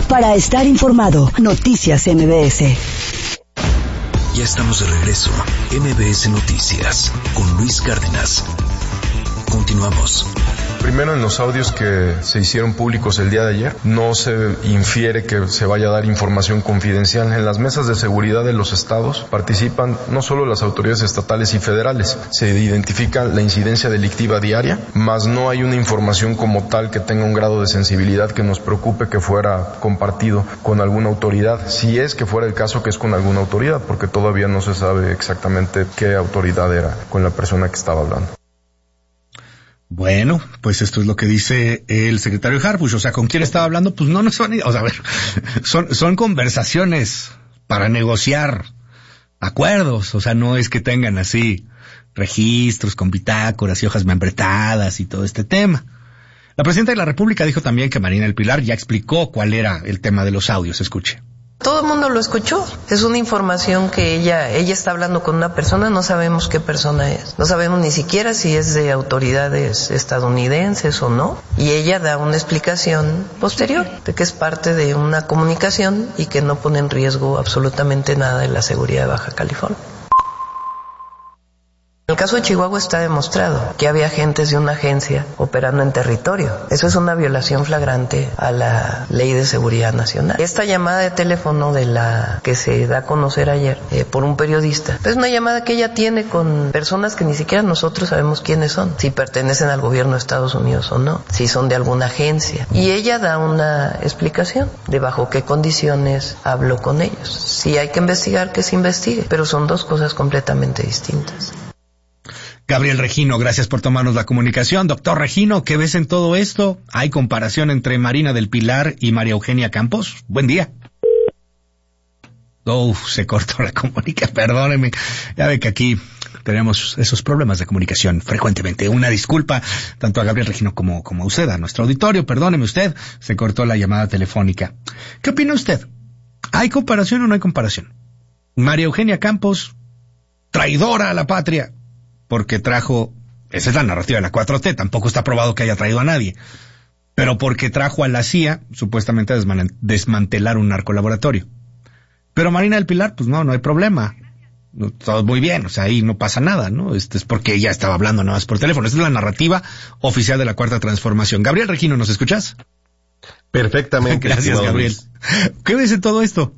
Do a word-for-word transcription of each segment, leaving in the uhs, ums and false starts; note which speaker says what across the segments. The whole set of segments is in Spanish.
Speaker 1: Para estar informado, Noticias M B S.
Speaker 2: Ya estamos de regreso. M B S Noticias con Luis Cárdenas. Continuamos.
Speaker 3: Primero, en los audios que se hicieron públicos el día de ayer, no se infiere que se vaya a dar información confidencial. En las mesas de seguridad de los estados participan no solo las autoridades estatales y federales, se identifica la incidencia delictiva diaria, mas no hay una información como tal que tenga un grado de sensibilidad que nos preocupe que fuera compartido con alguna autoridad, si es que fuera el caso que es con alguna autoridad, porque todavía no se sabe exactamente qué autoridad era con la persona que estaba hablando.
Speaker 4: Bueno, pues esto es lo que dice el secretario Harfuch. O sea, ¿con quién estaba hablando? Pues no, no son, o sea, a ver, son, son conversaciones para negociar acuerdos. O sea, no es que tengan así registros con bitácoras y hojas membretadas y todo este tema. La presidenta de la República dijo también que Marina del Pilar ya explicó cuál era el tema de los audios. Escuche.
Speaker 5: Todo el mundo lo escuchó. Es una información que ella ella está hablando con una persona, no sabemos qué persona es. No sabemos ni siquiera si es de autoridades estadounidenses o no. Y ella da una explicación posterior de que es parte de una comunicación y que no pone en riesgo absolutamente nada de la seguridad de Baja California. En el caso de Chihuahua está demostrado que había agentes de una agencia operando en territorio. Eso es una violación flagrante a la Ley de Seguridad Nacional. Esta llamada de teléfono de la que se da a conocer ayer eh, por un periodista, es una llamada que ella tiene con personas que ni siquiera nosotros sabemos quiénes son, si pertenecen al gobierno de Estados Unidos o no, si son de alguna agencia. Y ella da una explicación de bajo qué condiciones habló con ellos. Si hay que investigar, que se investigue, pero son dos cosas completamente distintas.
Speaker 4: Gabriel Regino, gracias por tomarnos la comunicación. Doctor Regino, ¿qué ves en todo esto? ¿Hay comparación entre Marina del Pilar y María Eugenia Campos? Buen día. Uf, se cortó la comunicación, perdóneme. Ya ve que aquí tenemos esos problemas de comunicación frecuentemente. Una disculpa tanto a Gabriel Regino como, como a usted, a nuestro auditorio. Perdóneme usted, se cortó la llamada telefónica. ¿Qué opina usted? ¿Hay comparación o no hay comparación? María Eugenia Campos, traidora a la patria, porque trajo, esa es la narrativa de la cuatro T, tampoco está probado que haya traído a nadie, pero porque trajo a la C I A, supuestamente a desman- desmantelar un narcolaboratorio. Pero Marina del Pilar, pues no, no hay problema, todo muy bien, o sea, ahí no pasa nada, ¿no? Este es porque ella estaba hablando nada más por teléfono. Esta es la narrativa oficial de la Cuarta Transformación. Gabriel Regino, ¿nos escuchas?
Speaker 6: Perfectamente.
Speaker 4: Gracias, Gabriel. ¿Qué ves de todo esto?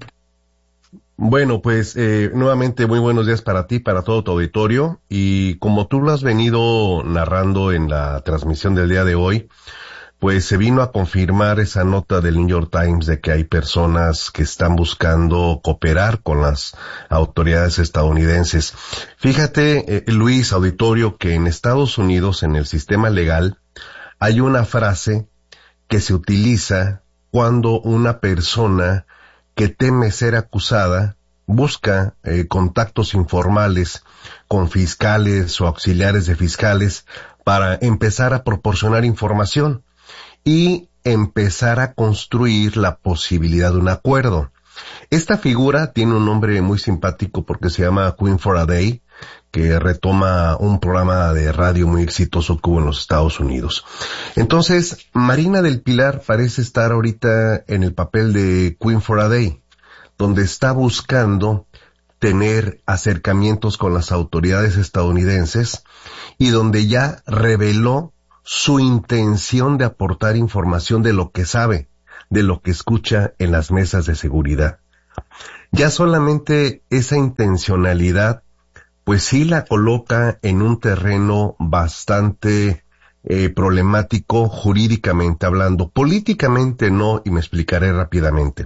Speaker 6: Bueno, pues eh, nuevamente muy buenos días para ti, para todo tu auditorio, y como tú lo has venido narrando en la transmisión del día de hoy, pues se vino a confirmar esa nota del New York Times de que hay personas que están buscando cooperar con las autoridades estadounidenses. Fíjate, eh, Luis, auditorio, que en Estados Unidos, en el sistema legal, hay una frase que se utiliza cuando una persona que teme ser acusada busca eh, contactos informales con fiscales o auxiliares de fiscales para empezar a proporcionar información y empezar a construir la posibilidad de un acuerdo. Esta figura tiene un nombre muy simpático porque se llama Queen for a Day, que retoma un programa de radio muy exitoso que hubo en los Estados Unidos. Entonces, Marina del Pilar parece estar ahorita en el papel de Queen for a Day, donde está buscando tener acercamientos con las autoridades estadounidenses y donde ya reveló su intención de aportar información de lo que sabe, de lo que escucha en las mesas de seguridad. Ya solamente esa intencionalidad, pues sí la coloca en un terreno bastante eh, problemático jurídicamente hablando. Políticamente no, y me explicaré rápidamente.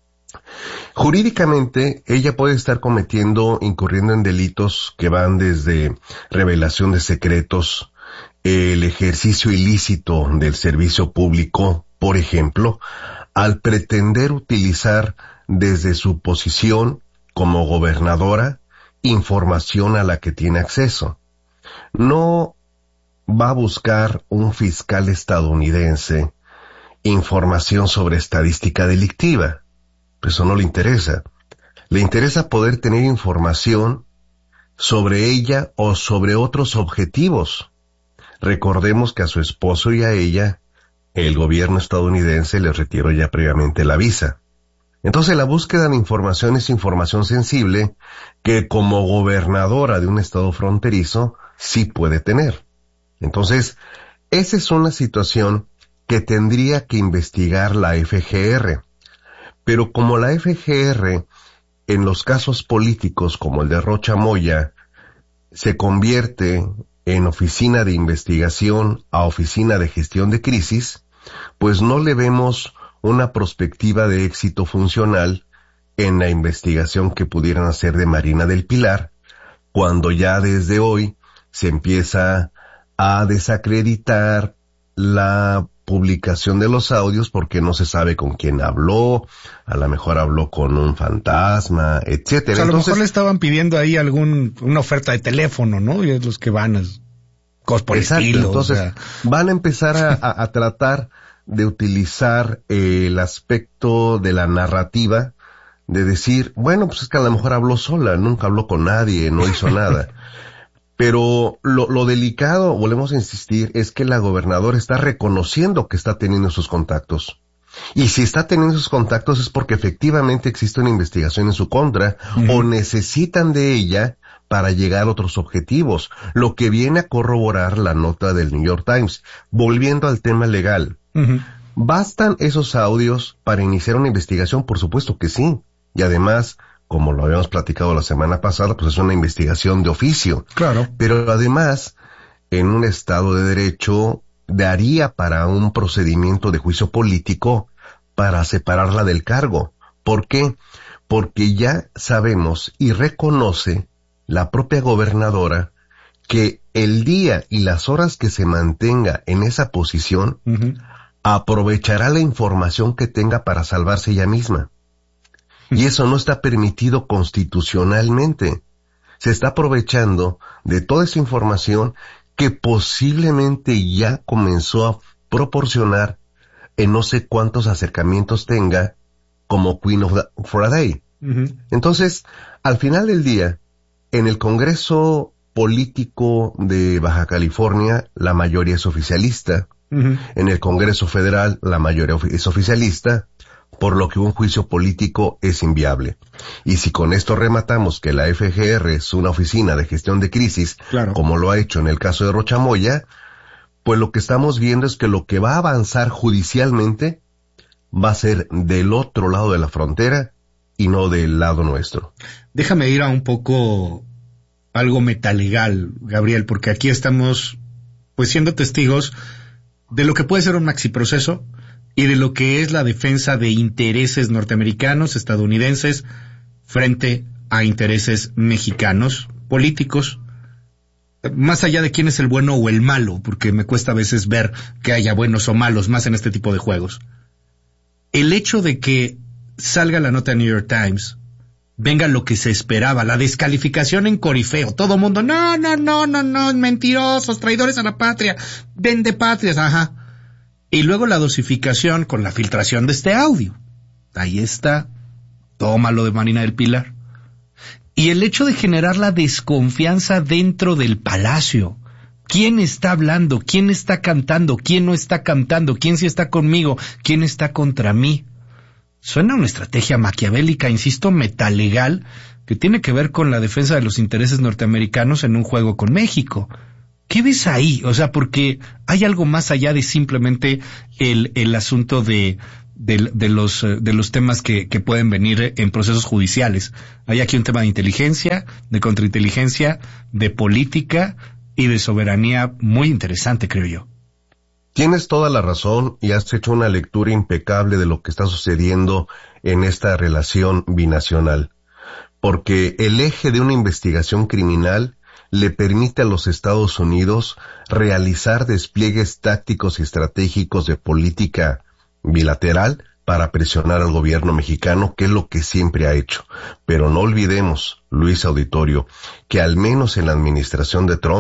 Speaker 6: Jurídicamente, ella puede estar cometiendo, incurriendo en delitos que van desde revelación de secretos, el ejercicio ilícito del servicio público, por ejemplo, al pretender utilizar desde su posición como gobernadora información a la que tiene acceso. No va a buscar un fiscal estadounidense información sobre estadística delictiva. Eso no le interesa. Le interesa poder tener información sobre ella o sobre otros objetivos. Recordemos que a su esposo y a ella el gobierno estadounidense les retiró ya previamente la visa. Entonces la búsqueda de información es información sensible que como gobernadora de un estado fronterizo sí puede tener. Entonces, esa es una situación que tendría que investigar la F G R. Pero como la F G R, en los casos políticos como el de Rocha Moya, se convierte en oficina de investigación a oficina de gestión de crisis, pues no le vemos una perspectiva de éxito funcional en la investigación que pudieran hacer de Marina del Pilar, cuando ya desde hoy se empieza a desacreditar la publicación de los audios porque no se sabe con quién habló, a lo mejor habló con un fantasma, etcétera.
Speaker 4: O sea, a lo
Speaker 6: Entonces,
Speaker 4: mejor le estaban pidiendo ahí algún una oferta de teléfono, ¿no? Y es los que van a cosas por el
Speaker 6: exacto,
Speaker 4: estilo.
Speaker 6: entonces
Speaker 4: o sea.
Speaker 6: van a empezar a, a, a tratar de utilizar eh, el aspecto de la narrativa, de decir, bueno, pues es que a lo mejor habló sola, nunca habló con nadie, no hizo nada. Pero lo, lo delicado, volvemos a insistir, es que la gobernadora está reconociendo que está teniendo sus contactos. Y si está teniendo sus contactos es porque efectivamente existe una investigación en su contra, uh-huh. o necesitan de ella para llegar a otros objetivos, lo que viene a corroborar la nota del New York Times. Volviendo al tema legal, uh-huh. ¿bastan esos audios para iniciar una investigación? Por supuesto que sí. Y además, como lo habíamos platicado la semana pasada, pues es una investigación de oficio.
Speaker 4: Claro.
Speaker 6: Pero además, en un Estado de Derecho, daría para un procedimiento de juicio político para separarla del cargo. ¿Por qué? Porque ya sabemos y reconoce la propia gobernadora que el día y las horas que se mantenga en esa posición, uh-huh. aprovechará la información que tenga para salvarse ella misma. Y eso no está permitido constitucionalmente. Se está aprovechando de toda esa información que posiblemente ya comenzó a proporcionar en no sé cuántos acercamientos tenga como Queen of the, for a Day. Uh-huh. Entonces, al final del día, en el Congreso político de Baja California, la mayoría es oficialista. Uh-huh. En el Congreso Federal, la mayoría es oficialista, por lo que un juicio político es inviable. Y si con esto rematamos que la F G R es una oficina de gestión de crisis, claro. como lo ha hecho en el caso de Rocha Moya, pues lo que estamos viendo es que lo que va a avanzar judicialmente va a ser del otro lado de la frontera y no del lado nuestro.
Speaker 4: Déjame ir a un poco algo metalegal, Gabriel, porque aquí estamos pues siendo testigos de lo que puede ser un maxiproceso y de lo que es la defensa de intereses norteamericanos, estadounidenses, frente a intereses mexicanos, políticos, más allá de quién es el bueno o el malo, porque me cuesta a veces ver que haya buenos o malos más en este tipo de juegos. El hecho de que salga la nota de New York Times, venga lo que se esperaba, la descalificación en corifeo, todo mundo, no, no, no, no, no, mentirosos, traidores a la patria, vende patrias, ajá. Y luego la dosificación con la filtración de este audio. Ahí está. Tómalo de Marina del Pilar. Y el hecho de generar la desconfianza dentro del palacio. ¿Quién está hablando? ¿Quién está cantando? ¿Quién no está cantando? ¿Quién sí está conmigo? ¿Quién está contra mí? Suena una estrategia maquiavélica, insisto, metalegal, que tiene que ver con la defensa de los intereses norteamericanos en un juego con México. ¿Qué ves ahí? O sea, porque hay algo más allá de simplemente el, el asunto de, de, de los, de los temas que, que pueden venir en procesos judiciales. Hay aquí un tema de inteligencia, de contrainteligencia, de política y de soberanía muy interesante, creo yo.
Speaker 6: Tienes toda la razón y has hecho una lectura impecable de lo que está sucediendo en esta relación binacional. Porque el eje de una investigación criminal le permite a los Estados Unidos realizar despliegues tácticos y estratégicos de política bilateral para presionar al gobierno mexicano, que es lo que siempre ha hecho. Pero no olvidemos, Luis Auditorio, que al menos en la administración de Trump,